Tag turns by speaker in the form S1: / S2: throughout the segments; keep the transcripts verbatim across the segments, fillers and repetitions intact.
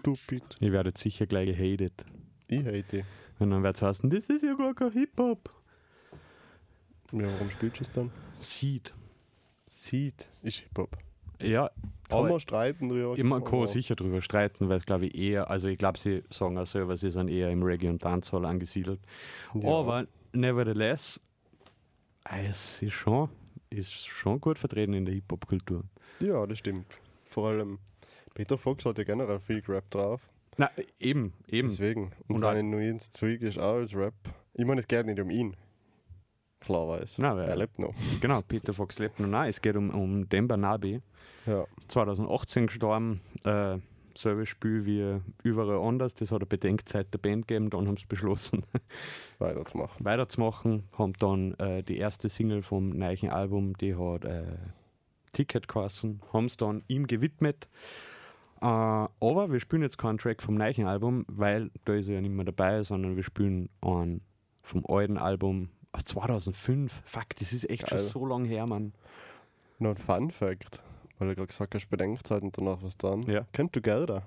S1: Stupid.
S2: Ich werde jetzt sicher gleich gehatet.
S1: Ich hate.
S2: Und dann wird es heißen, das ist ja gar kein Hip-Hop.
S1: Ja, warum spielst du es dann?
S2: Seed.
S1: Seed ist Hip-Hop.
S2: Ja,
S1: Kann
S2: aber
S1: man streiten drüber.
S2: ich man kann
S1: aber-
S2: sicher drüber streiten, weil es glaube ich eher, also ich glaube, sie sagen auch selber, sie sind eher im Reggae und Dancehall angesiedelt.
S1: Ja.
S2: Aber nevertheless, es ist schon, ist schon gut vertreten in der Hip-Hop-Kultur.
S1: Ja, das stimmt. Vor allem Peter Fox hat ja generell viel Rap drauf.
S2: Na, eben, eben.
S1: Deswegen. Und,
S2: Und
S1: seine neues Zeug ist auch als Rap. Ich meine, es geht nicht um ihn. Klar weiß.
S2: Nein, weil-
S1: er lebt noch.
S2: Genau, Peter Fox lebt noch. Nein, es geht um, um Demba Nabi.
S1: Ja.
S2: zwanzig achtzehn gestorben. Äh, selbe Spiel wie überall anders. Das hat eine Bedenkzeit der Band gegeben. Dann haben sie beschlossen,
S1: Weiterzumachen.
S2: weiterzumachen. Haben dann äh, die erste Single vom neuen Album, die hat äh, Ticket geheißen, haben es dann ihm gewidmet. Äh, aber wir spielen jetzt keinen Track vom neuen Album, weil da ist er ja nicht mehr dabei, sondern wir spielen einen vom alten Album aus zweitausendfünf. Fuck, das ist echt
S1: Geil.
S2: schon so lange her, Mann.
S1: Noch ein Fun-Fact, weil du gerade gesagt hast, Bedenkzeit und danach was dann.
S2: Ja.
S1: Kennst du Gerda?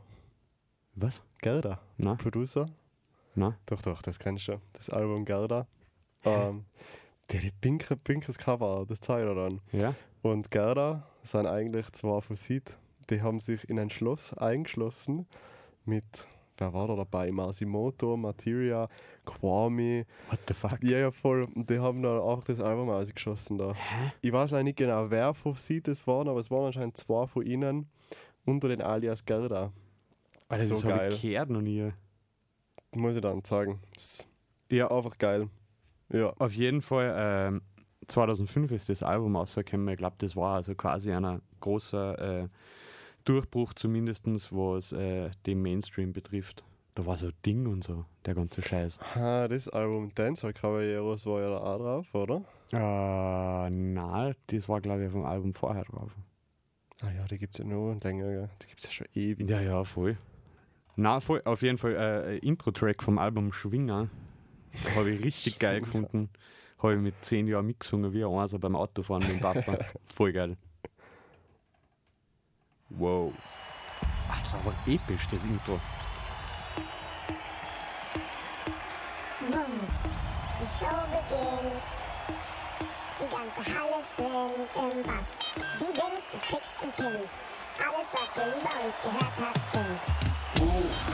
S2: Was?
S1: Gerda?
S2: Nein,
S1: Producer?
S2: nein.
S1: Doch, doch, das kennst du. Das Album Gerda. Ähm, der hat pinke, pinkes Cover, das zeigt er dann.
S2: Ja?
S1: Und Gerda sind eigentlich zwei von Seed. Die haben sich in ein Schloss eingeschlossen mit, wer war da dabei? Masimoto, Materia, Kwame.
S2: What the fuck?
S1: Ja, ja, voll. Und die haben dann auch das Album ausgeschossen da.
S2: Hä?
S1: Ich weiß eigentlich nicht genau, wer von Seed das waren, aber es waren anscheinend zwei von ihnen unter den Alias Gerda.
S2: Alter,
S1: so
S2: das habe
S1: geil.
S2: ich gehört noch nie.
S1: Muss ich dann sagen. Das ist
S2: Ja,
S1: einfach geil. Ja.
S2: auf jeden Fall, ähm, zweitausendfünf ist das Album rausgekommen. Ich glaube, das war also quasi ein großer äh, Durchbruch, zumindest was äh, den Mainstream betrifft. Da war so Ding und so, der ganze Scheiß.
S1: Ah, das Album Dancehall Caballeros war ja da auch drauf, oder?
S2: Äh, nein, das war glaube ich vom Album vorher drauf.
S1: Ah ja, die gibt es ja nur länger, gell? Die gibt es ja schon ewig.
S2: Ja, ja, voll. Na, voll, auf jeden Fall äh, Intro-Track vom Album Schwinger. Habe ich richtig geil gefunden. Habe ich mit zehn Jahren mitgesungen wie ein Einser beim Autofahren mit dem Papa. Voll geil. Wow. Ah, das war aber episch, das Intro.
S3: Bumm, die Show beginnt. Die ganze Halle schwingt im Bass. Du denkst, du kriegst ein Kind. Alles, was ihr über uns gehört habt, stimmt.